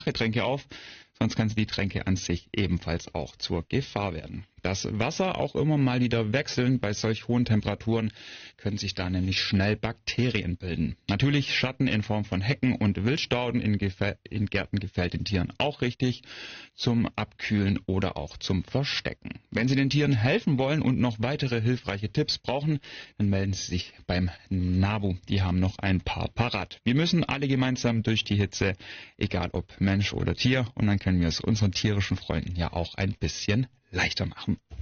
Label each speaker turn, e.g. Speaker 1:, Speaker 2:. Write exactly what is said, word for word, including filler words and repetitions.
Speaker 1: Getränke auf, sonst kann die Tränke an sich ebenfalls auch zur Gefahr werden. Das Wasser auch immer mal wieder wechseln. Bei solch hohen Temperaturen können sich da nämlich schnell Bakterien bilden. Natürlich Schatten in Form von Hecken und Wildstauden in, Gefä in Gärten gefällt den Tieren auch richtig zum Abkühlen oder auch zum Verstecken. Wenn Sie den Tieren helfen wollen und noch weitere hilfreiche Tipps brauchen, dann melden Sie sich beim NABU. Die haben noch ein paar parat. Wir müssen alle gemeinsam durch die Hitze, egal ob Mensch oder Tier, und dann können wir es unseren tierischen Freunden ja auch ein bisschen leichter machen.